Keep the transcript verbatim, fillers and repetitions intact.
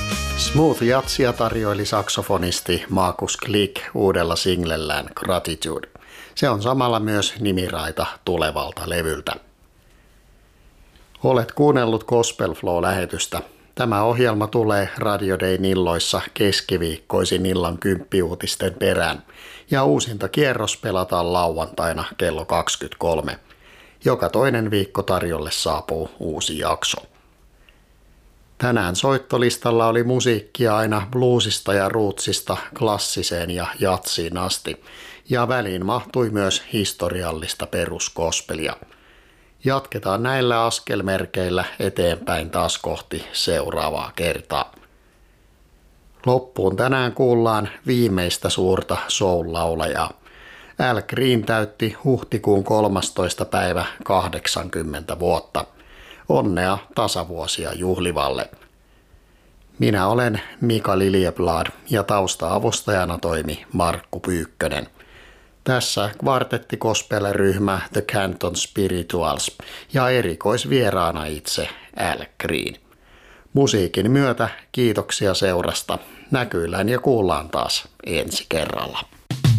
Smooth jatsia tarjoili saksofonisti Markus Klik uudella singlellään Gratitude. Se on samalla myös nimiraita tulevalta levyltä. Olet kuunnellut Gospel Flow-lähetystä. Tämä ohjelma tulee Radio Dayn illoissa keskiviikkoisin illan kymppiuutisten perään ja uusinta kierros pelataan lauantaina kello kaksikymmentäkolme. Joka toinen viikko tarjolle saapuu uusi jakso. Tänään soittolistalla oli musiikkia aina bluesista ja rootsista klassiseen ja jatsiin asti, ja väliin mahtui myös historiallista peruskospelia. Jatketaan näillä askelmerkeillä eteenpäin taas kohti seuraavaa kertaa. Loppuun tänään kuullaan viimeistä suurta soul-laulajaa. Al Green täytti huhtikuun kolmastoista päivä kahdeksankymmentä vuotta. Onnea tasavuosia juhlivalle. Minä olen Mika Liljeblad ja tausta-avustajana toimi Markku Pyykkönen. Tässä kvartetti gospel-ryhmä The Canton Spirituals ja erikoisvieraana itse Al Green. Musiikin myötä kiitoksia seurasta. Näkyillään ja kuullaan taas ensi kerralla.